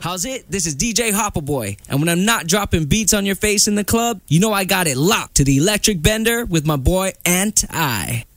How's it? This is DJ Hopperboy. And when I'm not dropping beats on your face in the club, you know I got it locked to the Electric Bender with my boy Ant I.